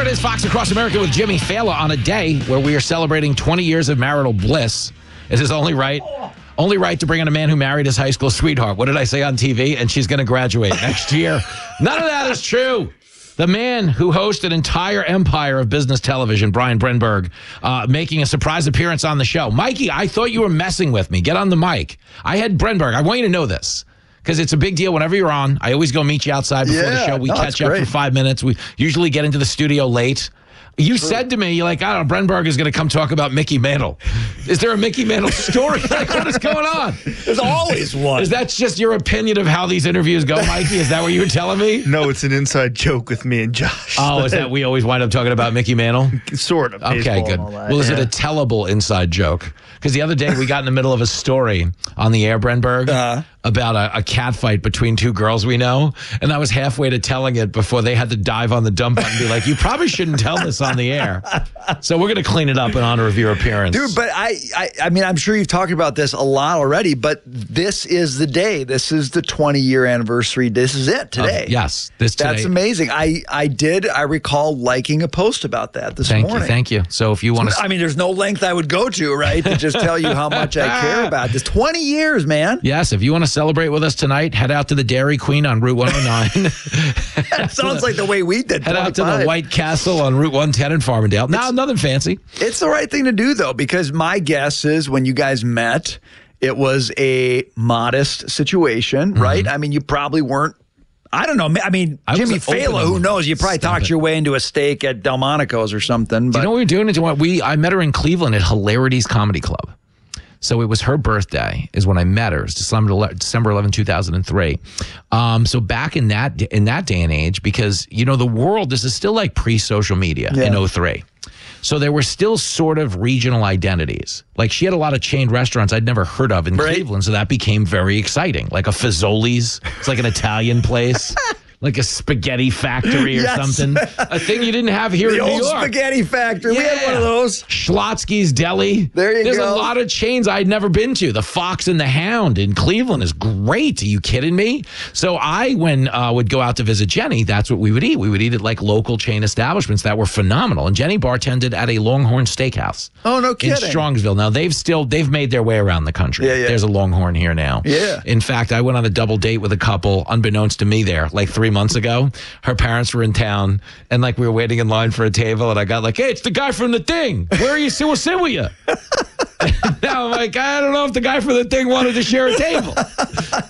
it is, Fox Across America with Jimmy Fallon on a day where we are celebrating 20 years of marital bliss. It is only right to bring in a man who married his high school sweetheart. What did I say on TV? And she's going to graduate next year. None of that is true. The man who hosts an entire empire of business television, Brian Brenberg, making a surprise appearance on the show. Mikey, I thought you were messing with me. Get on the mic. I had Brenberg. I want you to know this, because it's a big deal whenever you're on. I always go meet you outside before the show. We catch up for 5 minutes. We usually get into the studio late. You said to me, you're like, I don't know, Brenberg is going to come talk about Mickey Mantle. Is there a Mickey Mantle story? Like, what is going on? There's always one. Is that just your opinion of how these interviews go, Mikey? Is that what you were telling me? No, it's an inside joke with me and Josh. Oh, is that we always wind up talking about Mickey Mantle? Sort of. Okay, good. Well, is it a tellable inside joke? Because the other day we got in the middle of a story on the air, Brenberg, about a cat fight between two girls we know. And I was halfway to telling it before they had to dive on the dump button and be like, you probably shouldn't tell this on the air. So we're going to clean it up in honor of your appearance. Dude, but I mean, I'm sure you've talked about this a lot already, but this is the day. This is the 20-year anniversary. This is it today. Yes. That's amazing. I recall liking a post about that this morning. Thank you. So if you want to... I mean, there's no length I would go to, right, to just tell you how much I care about this. 20 years, man. Yes, if you want to celebrate with us tonight, head out to the Dairy Queen on Route 109. That sounds like the way we did. Head out to the White Castle on Route 110 in Farmingdale. No, nothing fancy. It's the right thing to do, though, because my guess is when you guys met, it was a modest situation, right? I mean, you probably weren't. I don't know. I mean, Jimmy Fallon, who knows? You probably talked your way into a steak at Delmonico's or something. But do you know what we were doing? I met her in Cleveland at Hilarities Comedy Club. So it was her birthday is when I met her. It was December 11, 2003. So back in that day and age, because, you know, the world, this is still like pre-social media in 03. So there were still sort of regional identities. Like she had a lot of chained restaurants I'd never heard of in Cleveland. So that became very exciting. Like a Fazoli's. It's like an Italian place. Like a spaghetti factory or something. A thing you didn't have here in New York. The old spaghetti factory. We had one of those. Schlotsky's Deli. There's a lot of chains I'd never been to. The Fox and the Hound in Cleveland is great. Are you kidding me? So I, when would go out to visit Jenny, that's what we would eat. We would eat at like local chain establishments that were phenomenal. And Jenny bartended at a Longhorn Steakhouse. Oh, no kidding. In Strongsville. Now, they've made their way around the country. There's a Longhorn here now. Yeah. In fact, I went on a double date with a couple, unbeknownst to me there, like 3 months ago. Her parents were in town, and like we were waiting in line for a table, and I got like, hey, it's the guy from The Thing. Where are you? We'll sit with you. Now I'm like, I don't know if the guy from The Thing wanted to share a table.